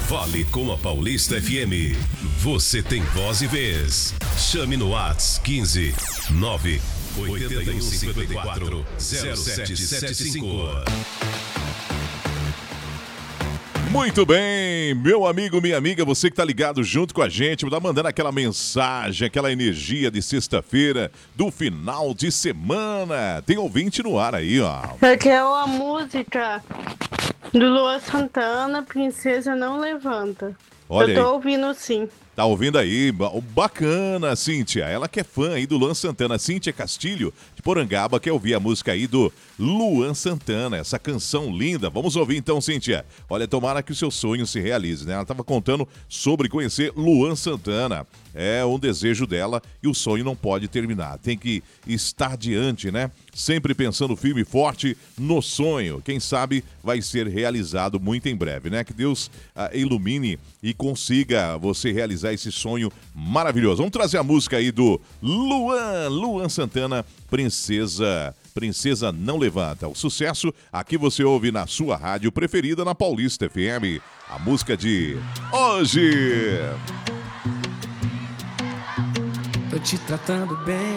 Fale com a Paulista FM. Você tem voz e vez. Chame no Whats 15 9 81 54 0775. Muito bem, meu amigo, minha amiga, você que tá ligado junto com a gente, tá mandando aquela mensagem, aquela energia de sexta-feira, do final de semana. Tem ouvinte no ar aí, ó. Eu quero a música do Luan Santana, Princesa Não Levanta. Olha eu tô aí. ouvindo sim. Tá ouvindo aí? Bacana, Cíntia. Ela que é fã aí do Luan Santana. Cíntia Castilho, de Porangaba, quer ouvir a música aí do Luan Santana. Essa canção linda. Vamos ouvir então, Cíntia. Olha, tomara que o seu sonho se realize, né? Ela tava contando sobre conhecer Luan Santana. É um desejo dela e o sonho não pode terminar. Tem que estar diante, né? Sempre pensando firme e forte no sonho. Quem sabe vai ser realizado muito em breve, né? Que Deus ilumine e consiga você realizar esse sonho maravilhoso. Vamos trazer a música aí do Luan Santana, Princesa Não Levanta. O sucesso aqui você ouve na sua rádio preferida, na Paulista FM. A música de hoje. Tô te tratando bem.